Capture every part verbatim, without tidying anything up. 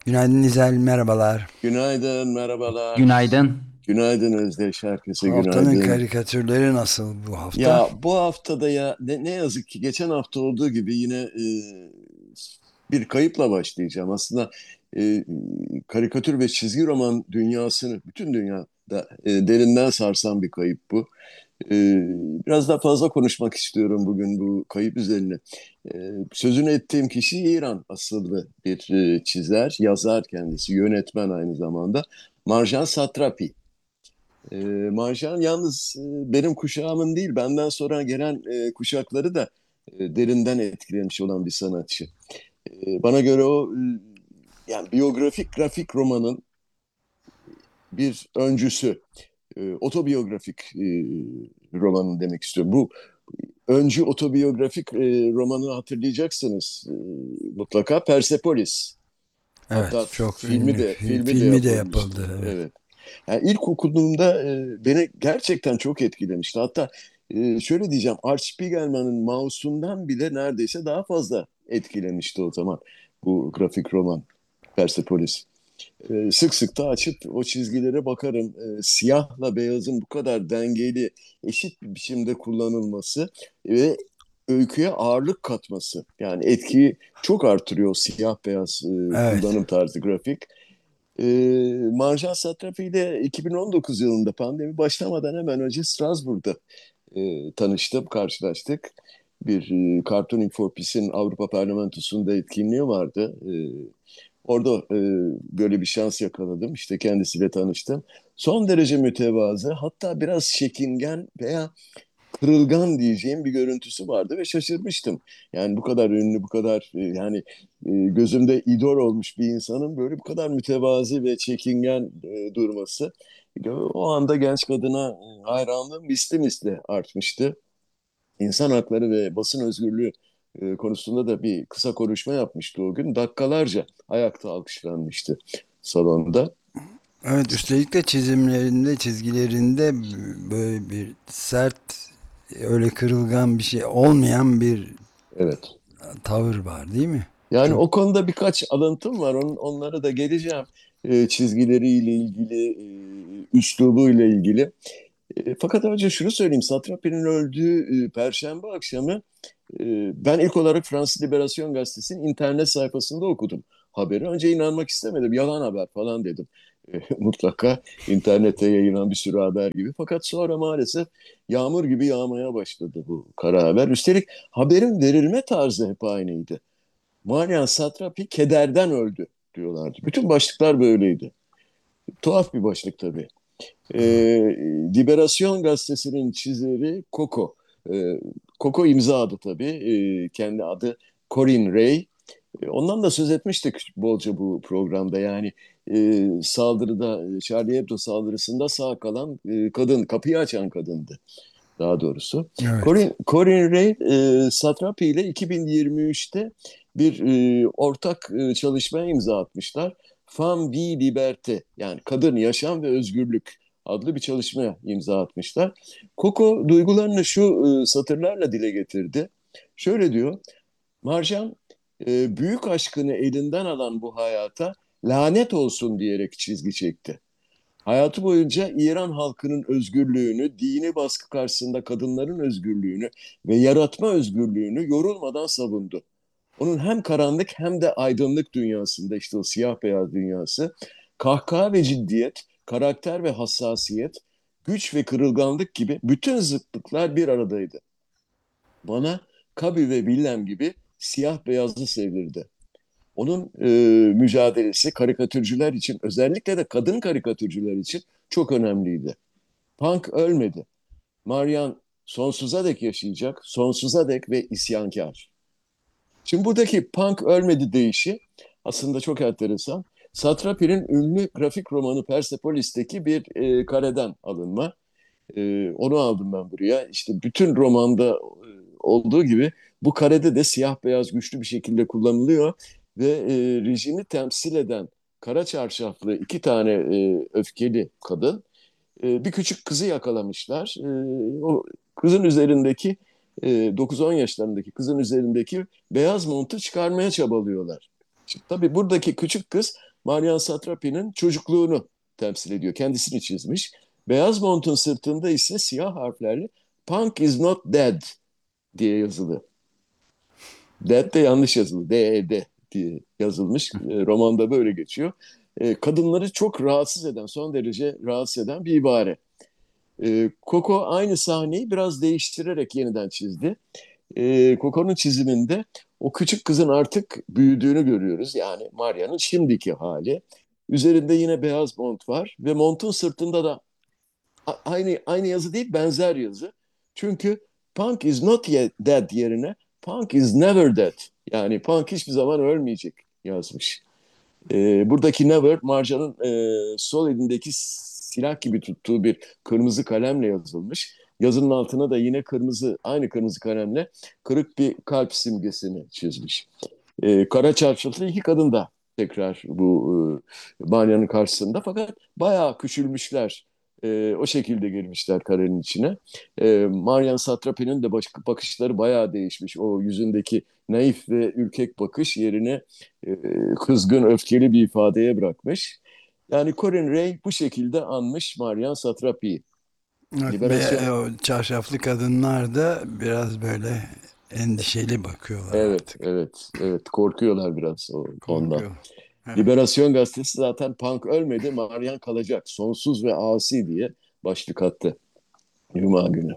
Günaydın İzel, merhabalar. Günaydın, merhabalar. Günaydın. Günaydın Özdeş, herkese Haftanın günaydın. karikatürleri nasıl bu hafta? Ya bu haftada ya ne, ne yazık ki geçen hafta olduğu gibi yine e, bir kayıpla başlayacağım. Aslında e, karikatür ve çizgi roman dünyasını, bütün dünyada e, derinden sarsan bir kayıp bu. E, Biraz daha fazla konuşmak istiyorum bugün bu kayıp üzerine. E, sözünü ettiğim kişi İran asıllı bir e, çizer, yazar kendisi, yönetmen aynı zamanda. Marjan Satrapi. E, Marjan yalnız e, benim kuşağımın değil, benden sonra gelen e, kuşakları da e, derinden etkilemiş olan bir sanatçı. E, bana göre o e, yani biyografik grafik romanın bir öncüsü. E, otobiyografik e, romanın demek istiyorum. Bu öncü otobiyografik e, romanı hatırlayacaksınız e, mutlaka Persepolis. Evet, Hatta çok filmi ünlü. de Fi- filmi de filmi de yapılmıştı. yapıldı, evet. Evet. Yani ilk okuduğumda e, beni gerçekten çok etkilemişti. Hatta e, şöyle diyeceğim, Art Spiegelman'ın Mouse'undan bile neredeyse daha fazla etkilemişti o zaman bu grafik roman Persepolis. E, sık sık da açıp o çizgilere bakarım. E, siyahla beyazın bu kadar dengeli, eşit bir biçimde kullanılması ve öyküye ağırlık katması. Yani etkiyi çok artırıyor o siyah beyaz e, Evet. kullanım tarzı grafik. E, Marjan Satrapi ile iki bin on dokuz yılında pandemi başlamadan hemen önce Strasbourg'da e, tanıştım, karşılaştık. Bir e, Cartooning for Peace'in Avrupa Parlamentosu'nda etkinliği vardı. E, orada e, böyle bir şans yakaladım. İşte kendisiyle tanıştım. Son derece mütevazı, hatta biraz çekingen veya kırılgan diyeceğim bir görüntüsü vardı ve şaşırmıştım. Yani bu kadar ünlü, bu kadar e, yani e, gözümde idol olmuş bir insanın böyle bu kadar mütevazi ve çekingen e, durması. O anda genç kadına e, hayranlığım misli misli artmıştı. İnsan hakları ve basın özgürlüğü e, konusunda da bir kısa konuşma yapmıştı o gün. Dakikalarca ayakta alkışlanmıştı salonda. Evet, üstelik de çizimlerinde, çizgilerinde böyle bir sert, öyle kırılgan bir şey olmayan bir Evet. tavır var, değil mi? Yani Çok o konuda birkaç alıntım var. On, onlara da geleceğim. E, çizgileriyle ilgili, e, üslubuyla ilgili. E, fakat önce şunu söyleyeyim. Satrapi'nin öldüğü e, Perşembe akşamı e, ben ilk olarak Fransız Liberasyon Gazetesi'nin internet sayfasında okudum haberi. Önce inanmak istemedim. Yalan haber falan dedim. E, mutlaka internette yayılan bir sürü haber gibi. Fakat sonra maalesef yağmur gibi yağmaya başladı bu kara haber. Üstelik haberin verilme tarzı hep aynıydı. Maryan Satrapi kederden öldü diyorlardı. Bütün başlıklar böyleydi. Tuhaf bir başlık tabii. Ee, Liberasyon gazetesinin çizeri Coco. Ee, Coco imza adı tabii. Ee, kendi adı Corinne Ray. Ee, ondan da söz etmiştik bolca bu programda. Yani e, saldırıda, Charlie Hebdo saldırısında sağ kalan e, kadın, kapıyı açan kadındı daha doğrusu. evet. Corin, Corin Ray e, Satrapi ile iki bin yirmi üçte bir e, ortak e, çalışmaya imza atmışlar. Femme, Vie, Liberté yani Kadın, Yaşam ve Özgürlük adlı bir çalışmaya imza atmışlar. Coco duygularını şu e, satırlarla dile getirdi. Şöyle diyor, Marjan e, büyük aşkını elinden alan bu hayata lanet olsun diyerek çizgi çekti. Hayatı boyunca İran halkının özgürlüğünü, dini baskı karşısında kadınların özgürlüğünü ve yaratma özgürlüğünü yorulmadan savundu. Onun hem karanlık hem de aydınlık dünyasında işte o siyah beyaz dünyası, kahkaha ve ciddiyet, karakter ve hassasiyet, güç ve kırılganlık gibi bütün zıtlıklar bir aradaydı. Bana Kabi ve Willem gibi siyah beyazlı sevdirdi. Onun e, mücadelesi karikatürcüler için, özellikle de kadın karikatürcüler için çok önemliydi. Punk ölmedi. Marian sonsuza dek yaşayacak, sonsuza dek ve isyankar. Şimdi buradaki punk ölmedi deyişi aslında çok enteresan. Satrapi'nin ünlü grafik romanı Persepolis'teki bir e, kareden alınma. E, onu aldım ben buraya. İşte bütün romanda e, olduğu gibi bu karede de siyah beyaz güçlü bir şekilde kullanılıyor ve e, rejimi temsil eden kara çarşaflı iki tane e, öfkeli kadın e, bir küçük kızı yakalamışlar. E, o kızın üzerindeki e, dokuz on yaşlarındaki kızın üzerindeki beyaz montu çıkarmaya çabalıyorlar. Şimdi, tabii buradaki küçük kız Marian Satrapi'nin çocukluğunu temsil ediyor. Kendisini çizmiş. Beyaz montun sırtında ise siyah harflerle Punk is not dead diye yazılı. Dead de yanlış yazılı. D-E-D diye yazılmış. E, romanda böyle geçiyor. E, kadınları çok rahatsız eden, son derece rahatsız eden bir ibare. E, Coco aynı sahneyi biraz değiştirerek yeniden çizdi. E, Coco'nun çiziminde o küçük kızın artık büyüdüğünü görüyoruz. Yani Maria'nın şimdiki hali. Üzerinde yine beyaz mont var ve montun sırtında da aynı aynı yazı değil, benzer yazı. Çünkü Punk is not yet dead yerine Punk is never dead. Yani Punk hiçbir zaman ölmeyecek yazmış. E, buradaki never Marja'nın e, sol elindeki silah gibi tuttuğu bir kırmızı kalemle yazılmış. Yazının altına da yine kırmızı, aynı kırmızı kalemle kırık bir kalp simgesini çizmiş. E, kara çarşaflı iki kadın da tekrar bu e, banyanın karşısında, fakat bayağı küçülmüşler. E, o şekilde girmişler karenin içine. E, Marian Satrapi'nin de baş, bakışları bayağı değişmiş. O yüzündeki naif ve ürkek bakış yerine e, kızgın, öfkeli bir ifadeye bırakmış. Yani Corin Ray bu şekilde anmış Marian Satrapi'yi. Evet, Liberasyon, be- o çarşaflı kadınlar da biraz böyle endişeli bakıyorlar evet, artık. evet, evet, korkuyorlar biraz o, ondan. Korkuyor. Evet. Liberasyon gazetesi zaten Punk ölmedi, Marian kalacak, sonsuz ve asi diye başlık attı Cuma günü.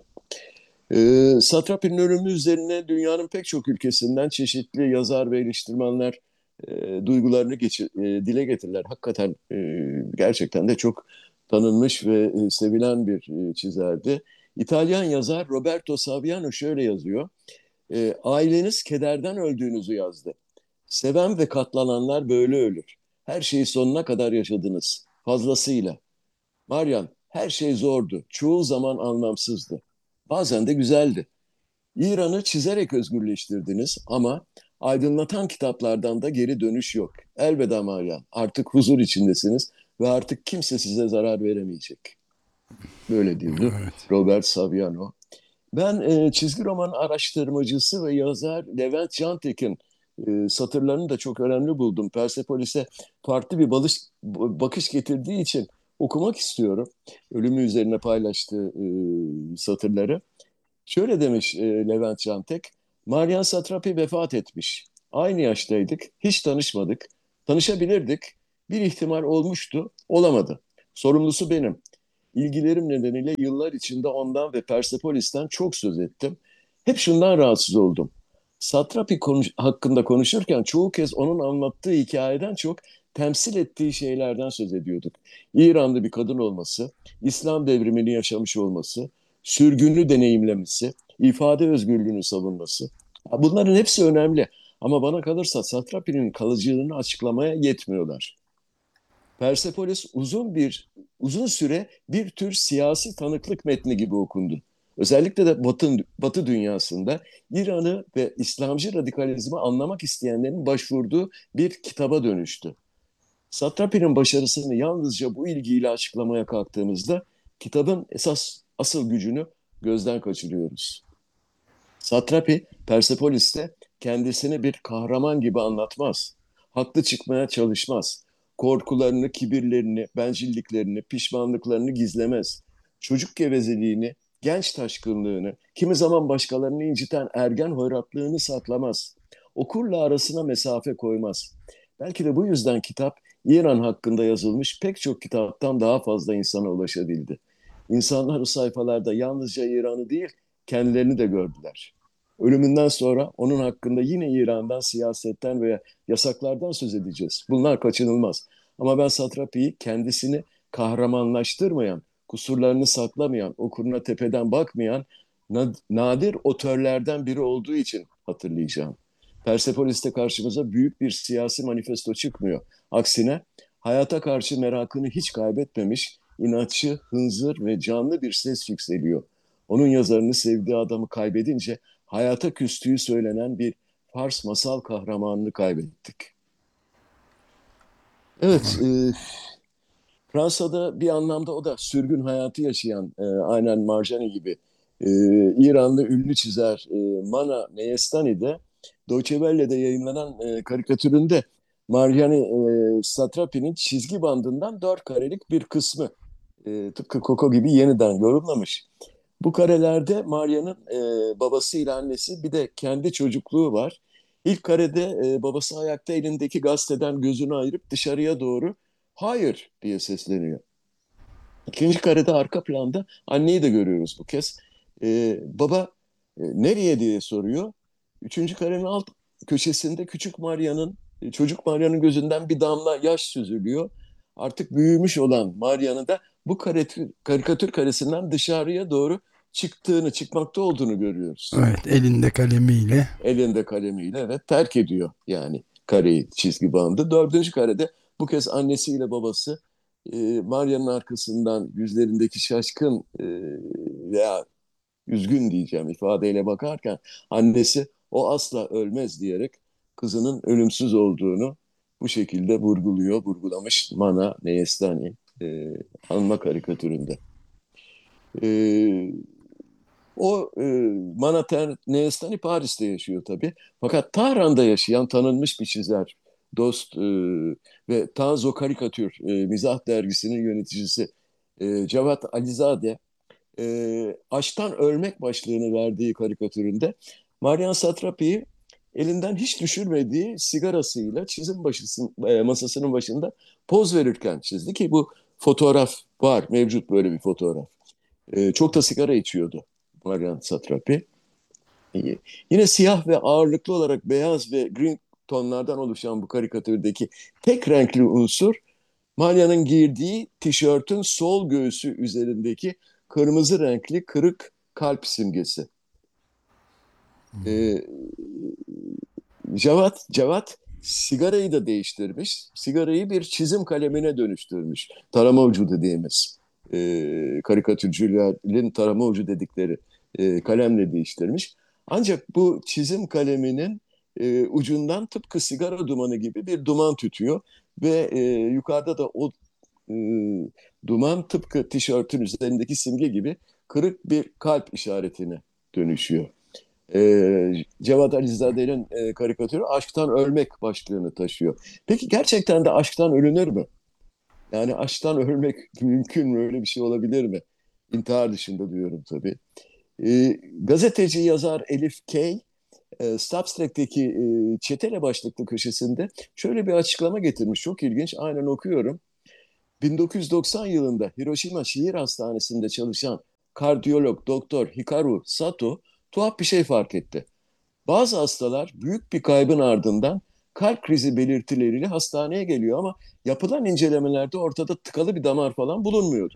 Ee, Satrapi'nin ölümü üzerine dünyanın pek çok ülkesinden çeşitli yazar ve eleştirmenler e, duygularını geçir, e, dile getirirler. Hakikaten e, gerçekten de çok tanınmış ve e, sevilen bir e, çizerdi. İtalyan yazar Roberto Saviano şöyle yazıyor. E, aileniz kederden öldüğünüzü yazdı. Seven ve katlananlar böyle ölür. Her şeyi sonuna kadar yaşadınız. Fazlasıyla. Marian, her şey zordu. Çoğu zaman anlamsızdı. Bazen de güzeldi. İran'ı çizerek özgürleştirdiniz ama aydınlatan kitaplardan da geri dönüş yok. Elveda Marian, artık huzur içindesiniz ve artık kimse size zarar veremeyecek. Böyle diyordu Evet. Robert Saviano. Ben e, çizgi roman araştırmacısı ve yazar Levent Cantek'in e, satırlarını da çok önemli buldum. Persepolis'e farklı bir balış, bakış getirdiği için okumak istiyorum. Ölümü üzerine paylaştığı e, satırları. Şöyle demiş e, Levent Cantek, Marian Satrapi vefat etmiş. Aynı yaştaydık, hiç tanışmadık. Tanışabilirdik. Bir ihtimal olmuştu, olamadı. Sorumlusu benim. İlgilerim nedeniyle yıllar içinde ondan ve Persepolis'ten çok söz ettim. Hep şundan rahatsız oldum. Satrapi konuş hakkında konuşurken çoğu kez onun anlattığı hikayeden çok temsil ettiği şeylerden söz ediyorduk. İranlı bir kadın olması, İslam devrimini yaşamış olması, sürgünü deneyimlemesi, ifade özgürlüğünü savunması. Bunların hepsi önemli. Ama bana kalırsa Satrapi'nin kalıcılığını açıklamaya yetmiyorlar. Persepolis uzun bir uzun süre bir tür siyasi tanıklık metni gibi okundu. Özellikle de Batı, Batı dünyasında İran'ı ve İslamcı radikalizmi anlamak isteyenlerin başvurduğu bir kitaba dönüştü. Satrapi'nin başarısını yalnızca bu ilgiyle açıklamaya kalktığımızda kitabın esas asıl gücünü gözden kaçırıyoruz. Satrapi, Persepolis'te kendisini bir kahraman gibi anlatmaz. Haklı çıkmaya çalışmaz. Korkularını, kibirlerini, bencilliklerini, pişmanlıklarını gizlemez. Çocuk gevezeliğini, genç taşkınlığını, kimi zaman başkalarını inciten ergen hoyratlığını saklamaz. Okurla arasına mesafe koymaz. Belki de bu yüzden kitap İran hakkında yazılmış pek çok kitaptan daha fazla insana ulaşabildi. İnsanlar o sayfalarda yalnızca İran'ı değil, kendilerini de gördüler. Ölümünden sonra onun hakkında yine İran'dan, siyasetten veya yasaklardan söz edeceğiz. Bunlar kaçınılmaz. Ama ben Satrapi'yi kendisini kahramanlaştırmayan, kusurlarını saklamayan, okuruna tepeden bakmayan nadir otörlerden biri olduğu için hatırlayacağım. Persepolis'te karşımıza büyük bir siyasi manifesto çıkmıyor. Aksine hayata karşı merakını hiç kaybetmemiş, inatçı, hınzır ve canlı bir ses yükseliyor. Onun yazarını sevdiği adamı kaybedince hayata küstüğü söylenen bir Fars masal kahramanını kaybettik. Evet, e, Fransa'da bir anlamda o da sürgün hayatı yaşayan, e, aynen Marjani gibi e, İranlı ünlü çizer e, Mana Neyestani de Deutsche Welle'de yayınlanan e, karikatüründe Mariani e, Satrapi'nin çizgi bandından dört karelik bir kısmı. E, tıpkı Coco gibi yeniden yorumlamış. Bu karelerde Maria'nın e, babasıyla annesi bir de kendi çocukluğu var. İlk karede e, babası ayakta elindeki gazeteden gözünü ayırıp dışarıya doğru hayır diye sesleniyor. İkinci karede arka planda anneyi de görüyoruz bu kez. E, baba e, nereye diye soruyor. Üçüncü karenin alt köşesinde küçük Maria'nın, e, çocuk Maria'nın gözünden bir damla yaş süzülüyor. Artık büyümüş olan Maria'nın da bu karikatür, karikatür karesinden dışarıya doğru çıktığını, çıkmakta olduğunu görüyoruz. Evet, elinde kalemiyle. Elinde kalemiyle evet terk ediyor yani kareyi, çizgi bandı. Dördüncü karede bu kez annesiyle babası e, Maria'nın arkasından yüzlerindeki şaşkın e, veya üzgün diyeceğim ifadeyle bakarken annesi o asla ölmez diyerek kızının ölümsüz olduğunu bu şekilde vurguluyor, vurgulamış Mana Neyestani e, anma karikatüründe. E, O e, Manhattan Neyestani Paris'te yaşıyor tabii. Fakat Tahran'da yaşayan tanınmış bir çizer, dost e, ve Tanzo Karikatür e, Mizah Dergisi'nin yöneticisi e, Cevat Alizade e, Açtan Ölmek başlığını verdiği karikatüründe Marian Satrapi'yi elinden hiç düşürmediği sigarasıyla çizim başısın, e, masasının başında poz verirken çizdi ki bu fotoğraf var, mevcut böyle bir fotoğraf. E, çok da sigara içiyordu Marian Satrapi. E, Yine siyah ve ağırlıklı olarak beyaz ve green tonlardan oluşan bu karikatürdeki tek renkli unsur Maria'nın giydiği tişörtün sol göğsü üzerindeki kırmızı renkli kırık kalp simgesi. Ee, Cevat, Cevat sigarayı da değiştirmiş. Sigarayı bir çizim kalemine dönüştürmüş. Tarama ucu dediğimiz. E, karikatürcülerin tarama ucu dedikleri e, kalemle değiştirmiş. Ancak bu çizim kaleminin e, ucundan tıpkı sigara dumanı gibi bir duman tütüyor. Ve e, yukarıda da o e, duman tıpkı tişörtün üzerindeki simge gibi kırık bir kalp işaretine dönüşüyor. E, Cevat Alizade'nin e, karikatürü Aşktan Ölmek başlığını taşıyor. Peki gerçekten de aşktan ölünür mü? Yani aşktan ölmek mümkün mü? Öyle bir şey olabilir mi? İntihar dışında diyorum tabii. E, gazeteci yazar Elif Kay, e, Substack'teki e, çetele başlıklı köşesinde şöyle bir açıklama getirmiş. Çok ilginç. Aynen okuyorum. bin dokuz yüz doksan yılında Hiroşima Şehir Hastanesi'nde çalışan kardiyolog Doktor Hikaru Sato tuhaf bir şey fark etti. Bazı hastalar büyük bir kaybın ardından kalp krizi belirtileriyle hastaneye geliyor ama yapılan incelemelerde ortada tıkalı bir damar falan bulunmuyordu.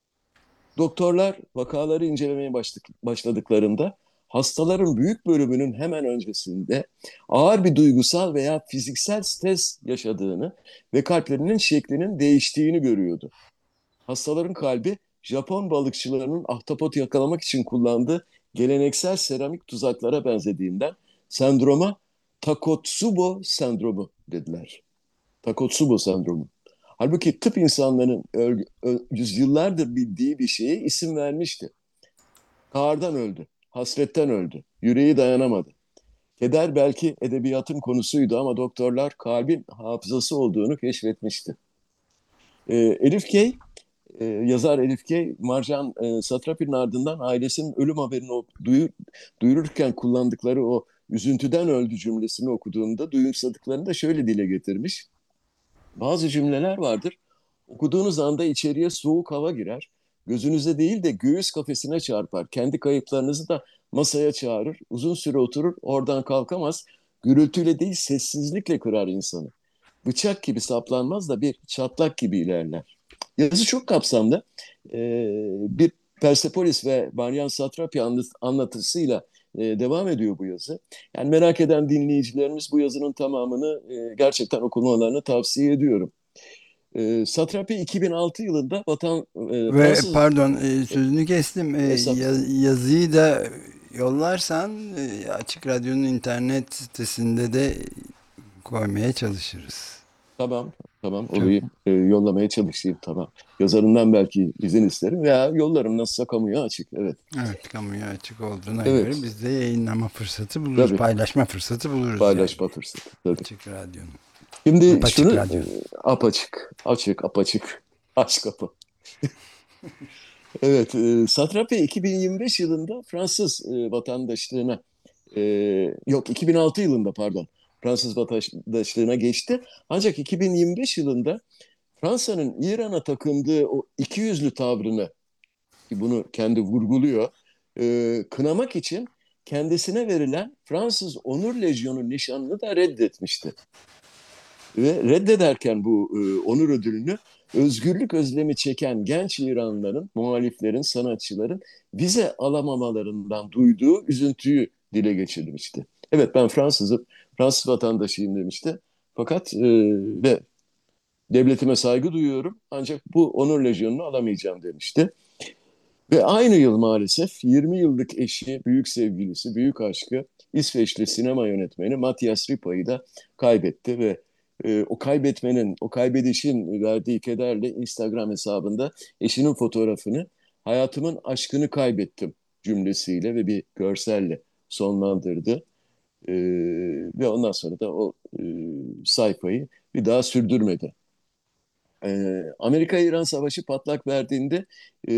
Doktorlar vakaları incelemeye başladıklarında hastaların büyük bölümünün hemen öncesinde ağır bir duygusal veya fiziksel stres yaşadığını ve kalplerinin şeklinin değiştiğini görüyordu. Hastaların kalbi Japon balıkçılarının ahtapot yakalamak için kullandığı geleneksel seramik tuzaklara benzediğinden sendroma Takotsubo sendromu dediler. Takotsubo sendromu. Halbuki tıp insanların örgü, ö, yüzyıllardır bildiği bir şeye isim vermişti. Kahrdan öldü, hasretten öldü, yüreği dayanamadı. Keder belki edebiyatın konusuydu ama doktorlar kalbin hafızası olduğunu keşfetmişti. Ee, Elif Kay, e, yazar Elif Kay, Marjan e, Satrapi'nin ardından ailesinin ölüm haberini o, duyur, duyururken kullandıkları o üzüntüden öldü cümlesini okuduğunda duyumsadıklarını da şöyle dile getirmiş. Bazı cümleler vardır. Okuduğunuz anda içeriye soğuk hava girer. Gözünüze değil de göğüs kafesine çarpar. Kendi kayıplarınızı da masaya çağırır. Uzun süre oturur, oradan kalkamaz. Gürültüyle değil sessizlikle kırar insanı. Bıçak gibi saplanmaz da bir çatlak gibi ilerler. Yazı çok kapsamlı. Ee, bir Persepolis ve Banyan Satrapi anlatısıyla e, devam ediyor bu yazı. Yani merak eden dinleyicilerimiz bu yazının tamamını e, gerçekten okumalarını tavsiye ediyorum. E, Satrapi iki bin altı yılında vatan e, Ve Fransız pardon, e, sözünü kestim. E, esas ya- yazıyı da yollarsan e, Açık Radyo'nun internet sitesinde de koymaya çalışırız. tamam tamam Çok, olayım e, yollamaya çalışayım tamam. Yazarından belki izin isterim veya yollarım nasılsa kamuya açık. Evet evet, kamuya açık olduğuna göre evet biz de yayınlama fırsatı buluruz, tabii paylaşma fırsatı buluruz yani paylaşma fırsatı tabii. Açık Radyo'nun. Şimdi Apaçık şunu e, Radyo. apaçık, açık, apaçık, aç kapı. Evet, e, Satrapi iki bin yirmi beş yılında Fransız e, vatandaşlığına, e, yok iki bin altı yılında pardon, Fransız vatandaşlığına geçti. Ancak iki bin yirmi beş yılında Fransa'nın İran'a takındığı o ikiyüzlü tavrını, ki bunu kendi vurguluyor, e, kınamak için kendisine verilen Fransız Onur Lejyonu nişanını da reddetmişti. Ve reddederken bu e, onur ödülünü özgürlük özlemi çeken genç İranlıların, muhaliflerin, sanatçıların vize alamamalarından duyduğu üzüntüyü dile geçirmişti. Evet ben Fransızım, Fransız vatandaşıyım demişti. Fakat e, ve devletime saygı duyuyorum ancak bu onur lejyonunu alamayacağım demişti. Ve aynı yıl maalesef yirmi yıllık eşi, büyük sevgilisi, büyük aşkı İsveçli sinema yönetmeni Matias Ripa'yı da kaybetti ve e, o kaybetmenin, o kaybedişin verdiği kederle Instagram hesabında eşinin fotoğrafını hayatımın aşkını kaybettim cümlesiyle ve bir görselle sonlandırdı. E, Ve ondan sonra da o e, sayfayı bir daha sürdürmedi. Ee, Amerika-İran Savaşı patlak verdiğinde e,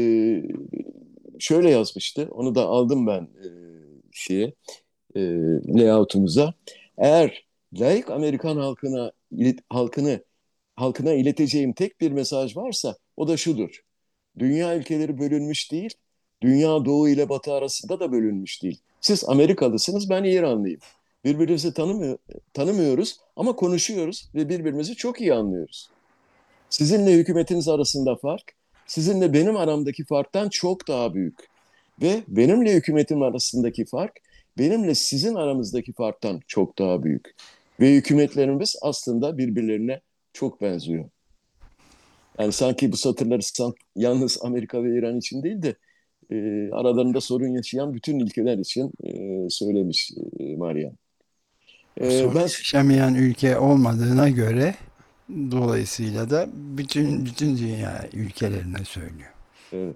şöyle yazmıştı. Onu da aldım ben e, şeye e, layout'umuza. Eğer layık Amerikan halkına halkını halkına ileteceğim tek bir mesaj varsa o da şudur. Dünya ülkeleri bölünmüş değil. Dünya Doğu ile Batı arasında da bölünmüş değil. Siz Amerikalısınız, ben İranlıyım. Birbirimizi tanımıyor, tanımıyoruz ama konuşuyoruz ve birbirimizi çok iyi anlıyoruz. Sizinle hükümetiniz arasında fark, sizinle benim aramdaki farktan çok daha büyük. Ve benimle hükümetim arasındaki fark, benimle sizin aramızdaki farktan çok daha büyük. Ve hükümetlerimiz aslında birbirlerine çok benziyor. Yani sanki bu satırları san- yalnız Amerika ve İran için değil de e, aralarında sorun yaşayan bütün ülkeler için e, söylemiş e, Meryem. E, Sorun ben yaşamayan ülke olmadığına göre dolayısıyla da bütün bütün dünya ülkelerine söylüyor. evet.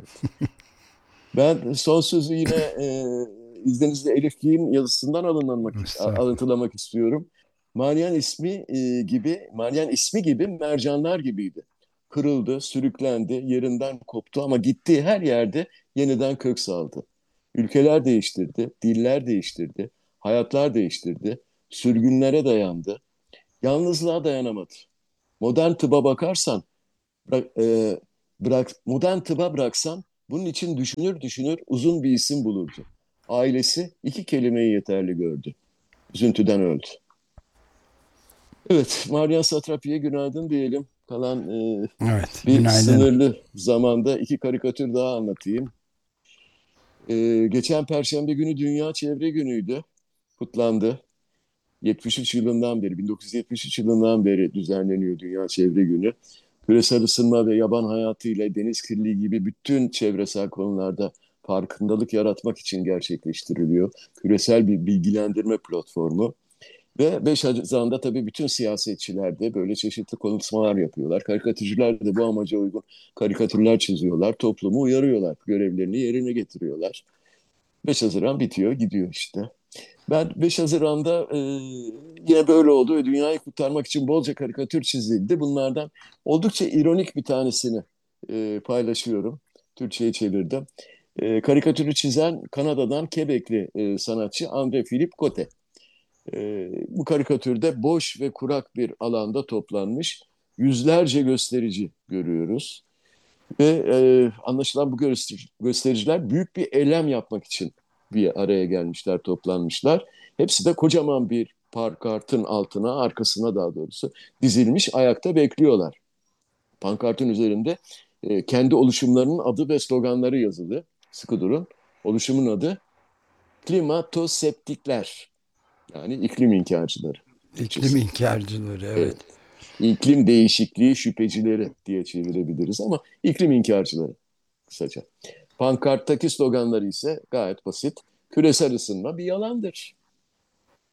Ben son sözü yine e, izninizle Elif Giy'in yazısından alınmak, Estağfurullah. alıntılamak istiyorum. Maryan ismi e, gibi, Maryan ismi gibi mercanlar gibiydi. Kırıldı, sürüklendi, yerinden koptu ama gittiği her yerde yeniden kök saldı. Ülkeler değiştirdi, diller değiştirdi, hayatlar değiştirdi, sürgünlere dayandı, yalnızlığa dayanamadı. Modern tıba bakarsan Bırak, e, bırak, modern tıba bıraksan bunun için düşünür düşünür uzun bir isim bulurdu. Ailesi iki kelimeyi yeterli gördü. Üzüntüden öldü. Evet, Marian Satrapi'ye günaydın diyelim. Kalan e, Evet, bir günaydın. sınırlı zamanda iki karikatür daha anlatayım. E, geçen Perşembe günü Dünya Çevre Günü'ydü. Kutlandı. yetmiş üç yılından beri, bin dokuz yüz yetmiş üç yılından beri düzenleniyor Dünya Çevre Günü. Küresel ısınma ve yaban hayatı ile deniz kirliliği gibi bütün çevresel konularda farkındalık yaratmak için gerçekleştiriliyor. Küresel bir bilgilendirme platformu. Ve beş Haziran'da tabii bütün siyasetçiler de böyle çeşitli konuşmalar yapıyorlar. Karikatürcüler de bu amaca uygun karikatürler çiziyorlar. Toplumu uyarıyorlar. Görevlerini yerine getiriyorlar. beş Haziran bitiyor, gidiyor işte. Ben beş Haziran'da e, yine böyle oldu ve dünyayı kurtarmak için bolca karikatür çizildi. Bunlardan oldukça ironik bir tanesini e, paylaşıyorum. Türkçe'ye çevirdim. E, karikatürü çizen Kanada'dan Quebec'li e, sanatçı André Philippe Cote. E, bu karikatürde boş ve kurak bir alanda toplanmış yüzlerce gösterici görüyoruz. Ve e, anlaşılan bu göstericiler büyük bir eylem yapmak için bir araya gelmişler, toplanmışlar. Hepsi de kocaman bir pankartın altına, arkasına daha doğrusu dizilmiş ayakta bekliyorlar. Pankartın üzerinde e, kendi oluşumlarının adı ve sloganları yazılı. Sıkı durun. Oluşumun adı klimatoseptikler. Yani iklim inkarcıları İklim Türkçesi. inkarcıları, evet. Evet. İklim değişikliği şüphecileri diye çevirebiliriz ama iklim inkarcıları kısaca. Pankarttaki sloganları ise gayet basit. Küresel ısınma bir yalandır.